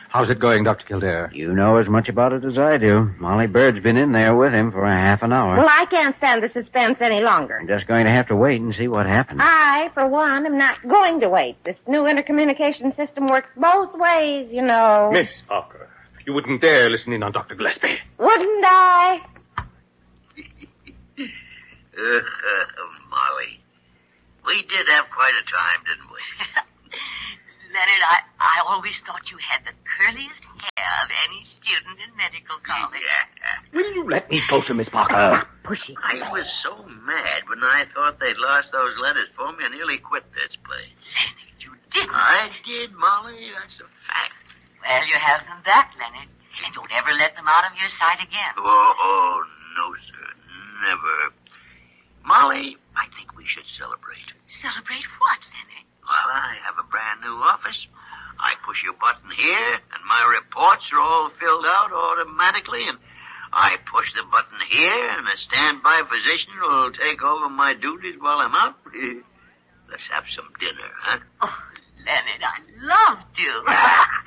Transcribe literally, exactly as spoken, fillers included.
How's it going, Doctor Kildare? You know as much about it as I do. Molly Bird's been in there with him for a half an hour. Well, I can't stand the suspense any longer. I'm just going to have to wait and see what happens. I, for one, am not going to wait. This new intercommunication system works both ways, you know. Miss Parker, you wouldn't dare listen in on Doctor Gillespie. Wouldn't I? uh, uh, Molly, we did have quite a time, didn't we? Leonard, I, I always thought you had the curliest hair of any student in medical college. Yeah. Will you let me go to Miss Parker? Pushy. I was so mad when I thought they'd lost those letters for me, I nearly quit this place. Leonard, you didn't. I did, Molly. That's a fact. Well, you have them back, Leonard. And don't ever let them out of your sight again. Oh, oh, no, sir. Never. Molly, I think we should celebrate. Celebrate what, Leonard? Well, I have a brand new office. I push a button here, and my reports are all filled out automatically, and I push the button here, and a standby physician will take over my duties while I'm out. Let's have some dinner, huh? Oh, Leonard, I love to.